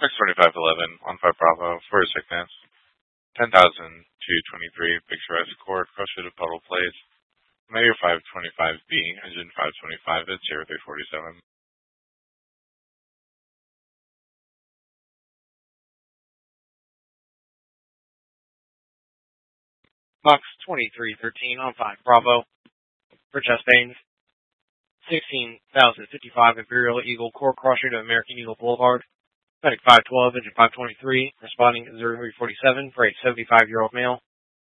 X2511, 15 Bravo, for sickness. 10,223, picturesque court, crushed of puddle plates. Mayor 525B, engine 525 at 0347. Box 2313 on 5 Bravo, for chest pains. 16,055 Imperial Eagle core crusher to American Eagle Boulevard. Medic 512, engine 523, responding 0347 for a 75-year-old male.